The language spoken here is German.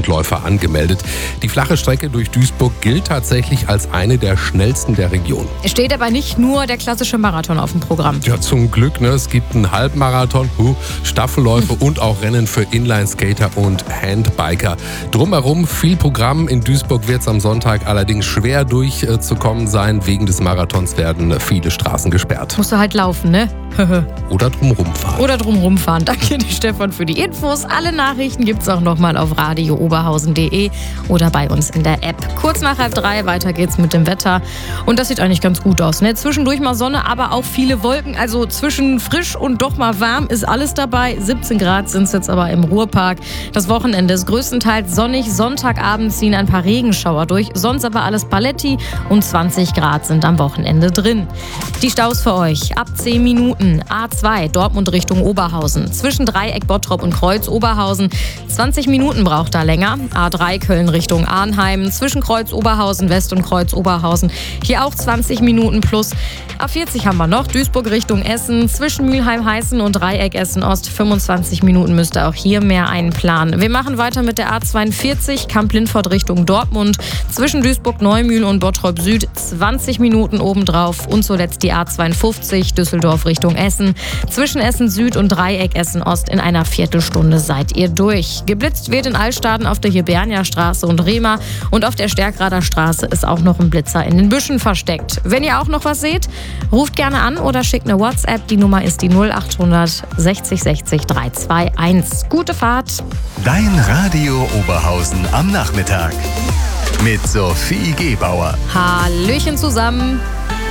1000 Läufer angemeldet. Die flache Strecke durch Duisburg gilt tatsächlich als eine der schnellsten der Region. Es steht aber nicht nur der klassische Marathon auf dem Programm. Ja, zum Glück. Es gibt einen Halbmarathon, Staffelläufe und auch Rennen für Inlineskater und Handbiker. Drumherum viel Programm. In Duisburg wird es am Sonntag allerdings schwer durchzukommen sein. Wegen des Marathons werden viele Straßen gesperrt. Musst du halt laufen, ne? Oder drumherum fahren. Danke dir, Stefan, für die Infos. Alle Nachrichten gibt's auch nochmal auf radiooberhausen.de oder bei uns in der App. Kurz nach 2:30 weiter geht's mit dem Wetter. Und das sieht eigentlich ganz gut aus, ne? Zwischendurch mal Sonne, aber auch viele Wolken. Also zwischen frisch und doch mal warm ist alles dabei. 17 Grad sind es jetzt aber im Ruhrpark. Das Wochenende ist größtenteils sonnig. Sonntagabend ziehen ein paar Regenschauer durch. Sonst aber alles Paletti und 20 Grad sind am Wochenende drin. Die Staus für euch ab 10 Minuten. A2 Dortmund Richtung Oberhausen. Zwischen Dreieck Bottrop und Kreuz Oberhausen. 20 Minuten braucht da länger. A3 Köln Richtung Arnheim. Zwischen Kreuz Oberhausen West und Kreuz Oberhausen. Hier auch 20 Minuten plus. A40 haben wir noch. Duisburg Richtung Essen. Zwischen Mülheim-Heißen und Dreieck Essen-Ost. 25 Minuten müsste auch hier mehr einplanen. Wir machen weiter mit der A42 Kamp-Lindfort Richtung Dortmund. Zwischen Duisburg-Neumühl und Bottrop Süd 20 Minuten obendrauf. Und zuletzt die A52 Düsseldorf Richtung Essen. Zwischen Essen Süd und Dreieck Essen Ost in einer Viertelstunde seid ihr durch. Geblitzt wird in Altstaden auf der Hibernia-Straße und Rehmer. Und auf der Stärkrader Straße ist auch noch ein Blitzer in den Büschen versteckt. Wenn ihr auch noch was seht, ruft gerne an oder schickt eine WhatsApp. Die Nummer ist die 0800 60 60 321. Gute Fahrt. Dein Radio Oberhausen am Nachmittag. Mit Sophie Gebauer. Hallöchen zusammen.